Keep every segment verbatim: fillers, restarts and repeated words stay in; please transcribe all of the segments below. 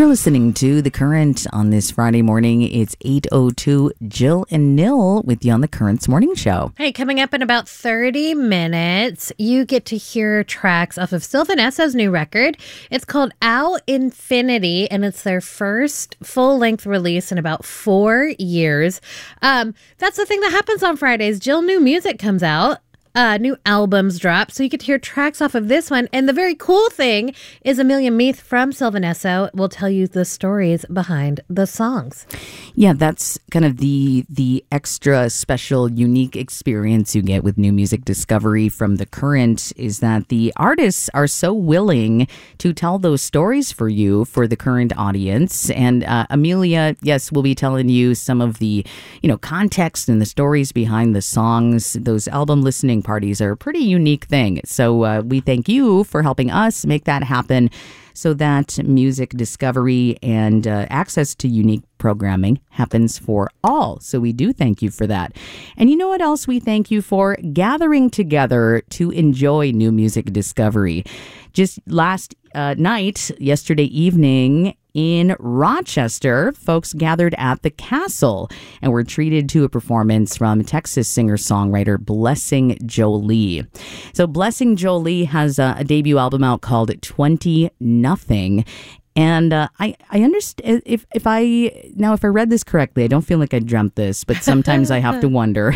You're listening to The Current on this Friday morning. It's eight oh two. Jill and Nil with you on The Current's Morning Show. Hey, coming up in about thirty minutes, you get to hear tracks off of Sylvan Esso's new record. It's called Ow Infinity, and it's their first full-length release in about four years. Um, that's the thing that happens on Fridays. Jill, new music comes out. Uh, new albums drop, so you get to hear tracks off of this one. And the very cool thing is Amelia Meath from Sylvan Esso will tell you the stories behind the songs. Yeah, that's kind of the the extra special, unique experience you get with new music discovery from The Current is that the artists are so willing to tell those stories for you, for the Current audience. And uh, Amelia, yes, will be telling you some of the, you know, context and the stories behind the songs. Those album listening parties are a pretty unique thing. So uh, we thank you for helping us make that happen so that music discovery and uh, access to unique programming happens for all. So we do thank you for that. And you know what else we thank you for? Gathering together to enjoy new music discovery. Just last uh, night, yesterday evening, in Rochester, folks gathered at the Castle and were treated to a performance from Texas singer-songwriter Blessing Jolie. So Blessing Jolie has a, a debut album out called twenty nothing. And uh, I, I understand if, if I now, if I read this correctly, I don't feel like I dreamt this, but sometimes I have to wonder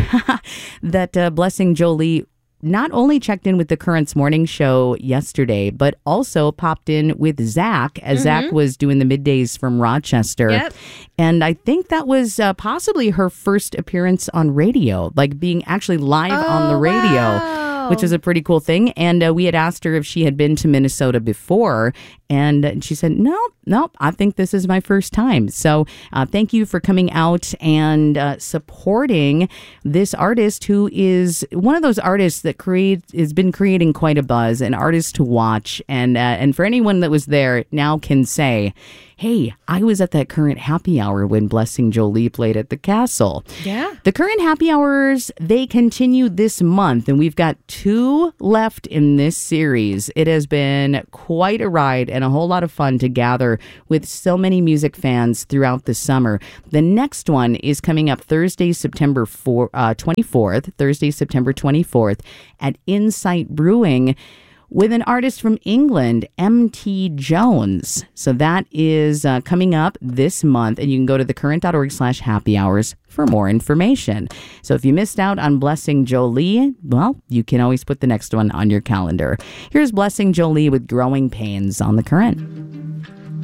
that uh, Blessing Jolie not only checked in with the Current's morning show yesterday, but also popped in with Zach as mm-hmm. Zach was doing the middays from Rochester. Yep. And I think that was uh, possibly her first appearance on radio, like being actually live oh, on the radio. Wow. Which was a pretty cool thing. And uh, we had asked her if she had been to Minnesota before. And she said, no, no, I think this is my first time. So uh, thank you for coming out and uh, supporting this artist who is one of those artists that create has been creating quite a buzz, an artist to watch. And, uh, and for anyone that was there now can say, hey, I was at that Current happy hour when Blessing Jolie played at the Castle. Yeah. The Current happy hours, they continue this month, and we've got two left in this series. It has been quite a ride and a whole lot of fun to gather with so many music fans throughout the summer. The next one is coming up Thursday, September fourth, uh, twenty-fourth, Thursday, September twenty-fourth at Insight Brewing, with an artist from England, M T Jones. So that is uh, coming up this month, and you can go to thecurrent.org slash happy hours for more information. So if you missed out on Blessing Jolie, well, you can always put the next one on your calendar. Here's Blessing Jolie with Growing Pains on The Current.